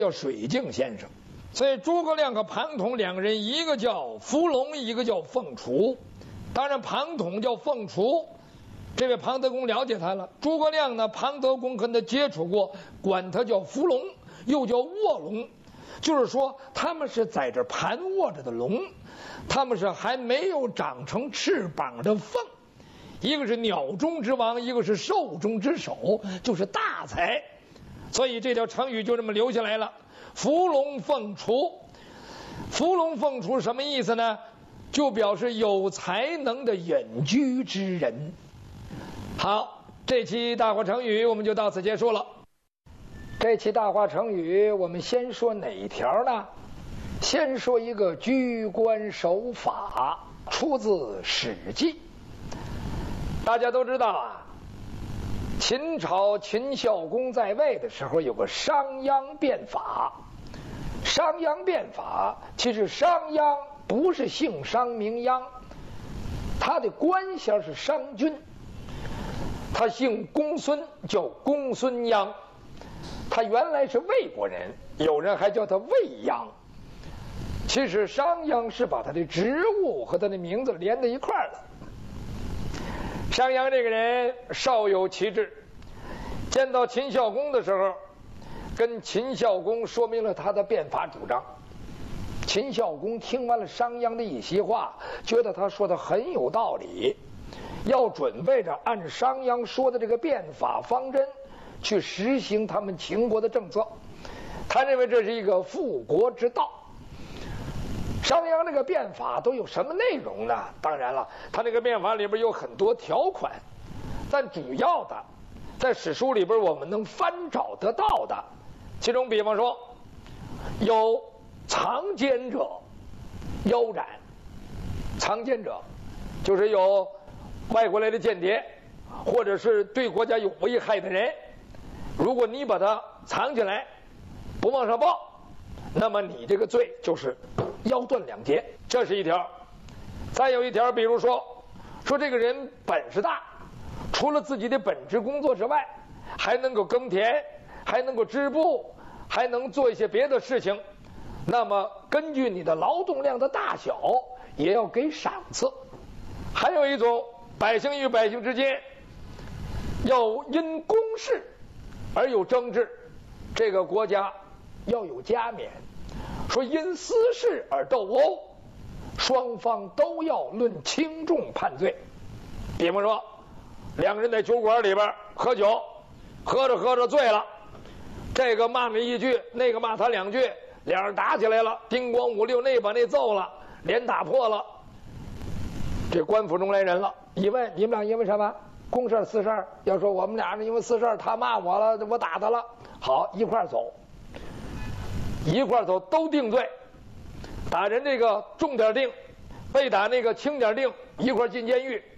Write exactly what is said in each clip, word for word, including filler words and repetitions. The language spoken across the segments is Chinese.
叫水镜先生。所以诸葛亮和庞统两个人，一个叫伏龙，一个叫凤雏。当然庞统叫凤雏，这位庞德公了解他了。诸葛亮呢，庞德公跟他接触过，管他叫伏龙，又叫卧龙，就是说他们是在这盘卧着的龙，他们是还没有长成翅膀的凤。一个是鸟中之王，一个是兽中之首，就是大才。所以这条成语就这么留下来了。伏龙凤雏，伏龙凤雏什么意思呢？就表示有才能的隐居之人。好，这期大话成语我们就到此结束了。这期大话成语我们先说哪一条呢？先说一个居官守法，出自《史记》。大家都知道啊，秦朝秦孝公在位的时候有个商鞅变法。商鞅变法，其实商鞅不是姓商名鞅，他的官衔是商君，他姓公孙，叫公孙鞅。他原来是魏国人，有人还叫他魏鞅。其实商鞅是把他的职务和他的名字连在一块儿了。商鞅这个人少有奇志，见到秦孝公的时候，跟秦孝公说明了他的变法主张。秦孝公听完了商鞅的一席话，觉得他说的很有道理，要准备着按商鞅说的这个变法方针去实行他们秦国的政策。他认为这是一个复国之道。商鞅这个变法都有什么内容呢？当然了，他这个变法里边有很多条款，但主要的在史书里边我们能翻找得到的，其中比方说有藏奸者腰斩。藏奸者就是有外国来的间谍，或者是对国家有危害的人，如果你把他藏起来不往上报，那么你这个罪就是腰断两截，这是一条。再有一条，比如说说这个人本事大，除了自己的本职工作之外，还能够耕田，还能够织布，还能做一些别的事情，那么根据你的劳动量的大小也要给赏赐。还有一种，百姓与百姓之间要因公事而有争执，这个国家要有加冕。说因私事而斗殴，双方都要论轻重判罪。比方说两个人在酒馆里边喝酒，喝着喝着醉了，这个骂你一句，那个骂他两句，两人打起来了，叮咣五六，那把那揍了，脸打破了。这官府中来人了，一问你们俩因为什么？公事私事。要说我们俩因为私事，他骂我了，我打他了。好，一块走，一块走都定罪，打人这个重点定，被打那个轻点定，一块进监狱。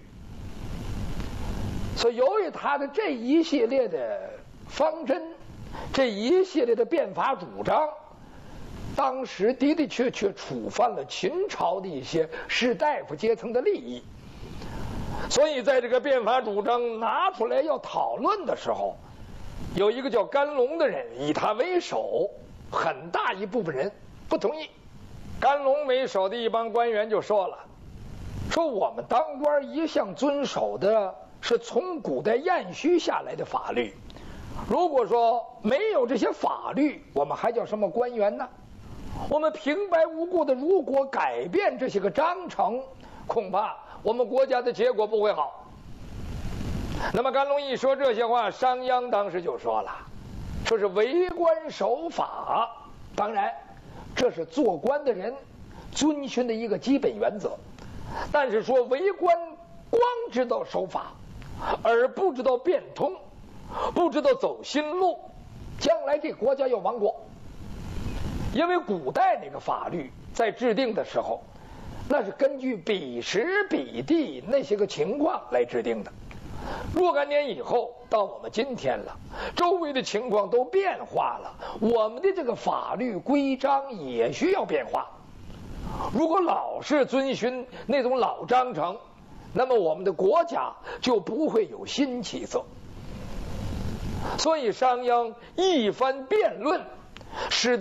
所以由于他的这一系列的方针，这一系列的变法主张，当时的的确确触犯了秦朝的一些士大夫阶层的利益。所以在这个变法主张拿出来要讨论的时候，有一个叫甘龙的人以他为首，很大一部分人不同意。甘龙为首的一帮官员就说了，说我们当官一向遵守的是从古代晏虚下来的法律，如果说没有这些法律，我们还叫什么官员呢？我们平白无故的如果改变这些个章程，恐怕我们国家的结果不会好。那么甘龙一说这些话，商鞅当时就说了，说是为官守法，当然这是做官的人遵循的一个基本原则，但是说为官光知道守法而不知道变通，不知道走新路，将来这国家要亡国。因为古代那个法律在制定的时候，那是根据彼时彼地那些个情况来制定的。若干年以后到我们今天了，周围的情况都变化了，我们的这个法律规章也需要变化。如果老是遵循那种老章程，那么我们的国家就不会有新起色。所以商鞅一番辩论， 使得